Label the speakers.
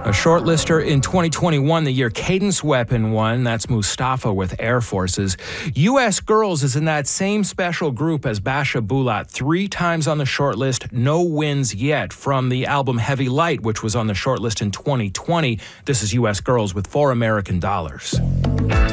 Speaker 1: A shortlister in 2021, the year Cadence Weapon won. That's Mustafa with Air Forces. U.S. Girls is in that same special group as Basha Bulat. 3 times on the shortlist, no wins yet from the album Heavy Light, which was on the shortlist in 2020. This is U.S. Girls with $4 American.